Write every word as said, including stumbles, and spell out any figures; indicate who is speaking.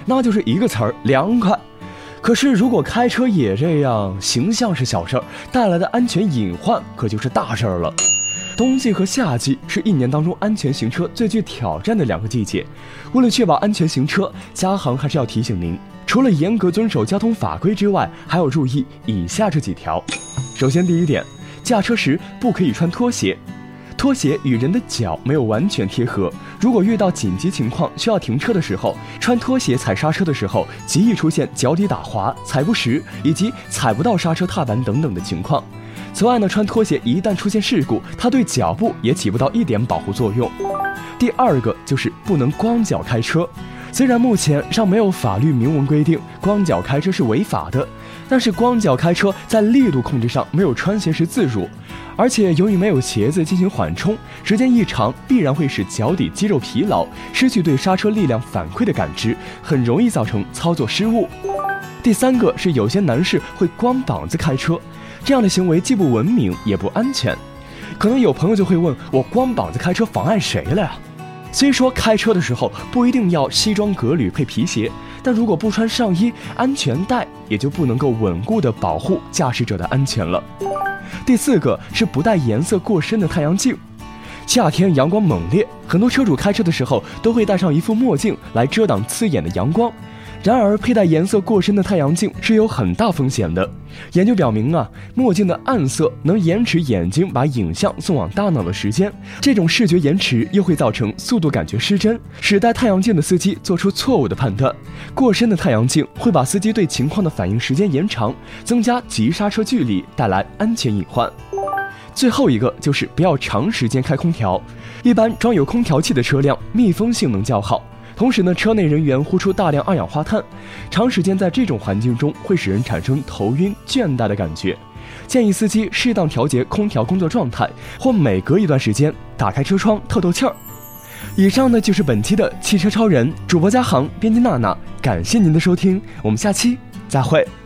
Speaker 1: 那就是一个词儿，凉快。可是如果开车也这样，形象是小事儿，带来的安全隐患可就是大事儿了。冬季和夏季是一年当中安全行车最具挑战的两个季节。为了确保安全行车，嘉航还是要提醒您，除了严格遵守交通法规之外，还要注意以下这几条。首先第一点，驾车时不可以穿拖鞋。拖鞋与人的脚没有完全贴合，如果遇到紧急情况需要停车的时候，穿拖鞋踩刹车的时候，极易出现脚底打滑、踩不实以及踩不到刹车踏板等等的情况。此外呢，穿拖鞋一旦出现事故，它对脚部也起不到一点保护作用。第二个就是不能光脚开车。虽然目前尚没有法律明文规定光脚开车是违法的，但是光脚开车在力度控制上没有穿鞋时自如，而且由于没有鞋子进行缓冲，时间一长必然会使脚底肌肉疲劳，失去对刹车力量反馈的感知，很容易造成操作失误。第三个是有些男士会光膀子开车，这样的行为既不文明也不安全。可能有朋友就会问，我光膀子开车妨碍谁了呀？虽说开车的时候不一定要西装革履配皮鞋，但如果不穿上衣，安全带也就不能够稳固地保护驾驶者的安全了。第四个是不戴颜色过深的太阳镜。夏天阳光猛烈，很多车主开车的时候都会戴上一副墨镜来遮挡刺眼的阳光。然而佩戴颜色过深的太阳镜是有很大风险的。研究表明啊，墨镜的暗色能延迟眼睛把影像送往大脑的时间，这种视觉延迟又会造成速度感觉失真，使戴太阳镜的司机做出错误的判断。过深的太阳镜会把司机对情况的反应时间延长，增加急刹车距离，带来安全隐患。最后一个就是不要长时间开空调。一般装有空调器的车辆密封性能较好，同时呢，车内人员呼出大量二氧化碳，长时间在这种环境中会使人产生头晕、倦怠的感觉。建议司机适当调节空调工作状态，或每隔一段时间打开车窗透透气儿。以上呢就是本期的汽车超人，主播嘉航，编辑娜娜，感谢您的收听，我们下期再会。